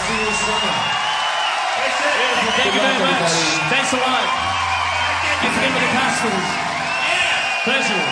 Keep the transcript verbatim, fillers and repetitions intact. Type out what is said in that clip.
see you this summer. Beautiful. Thank you very much. Thanks a lot. Thanks again for the costumes. Pleasure.